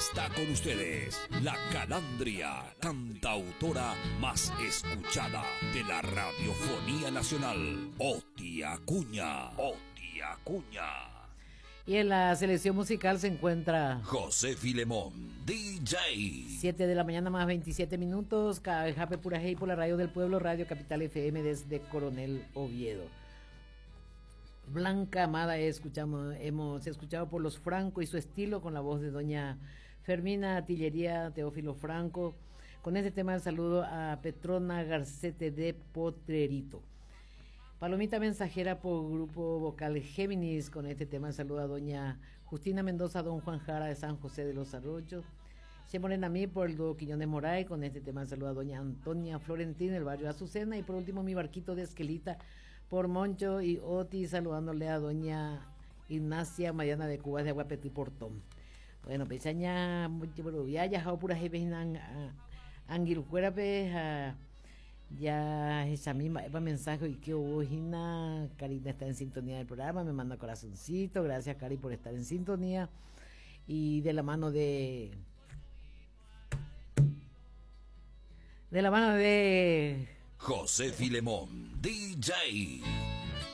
está con ustedes la Calandria, cantautora más escuchada de la radiofonía nacional, Oti Acuña. Oti Acuña. Y en la selección musical se encuentra José Filemón, DJ. 7 de la mañana más 27 minutos. Jape Pura Hey por la radio del pueblo, Radio Capital FM desde Coronel Oviedo. Blanca Amada hemos escuchado por Los Franco y su estilo con la voz de doña Fermina Atillería Teófilo Franco. Con este tema el saludo a Petrona Garcete de Potrerito. Palomita Mensajera por Grupo Vocal Géminis. Con este tema el saludo a doña Justina Mendoza, don Juan Jara de San José de los Arroyos. Se Morena a mí por el dúo Quiñones Moray. Con este tema el saludo a doña Antonia Florentín del barrio Azucena. Y por último mi barquito de Esquelita por Moncho y Oti, saludándole a doña Ignacia Mariana de Cuba de Aguapetí Portón. Bueno, pesaña, ya jao pura jefe anguirucuera ya esa misma mensaje y que Hina Karina está en sintonía del programa, me manda corazoncito, gracias Cari por estar en sintonía y de la mano de José Filemón, DJ.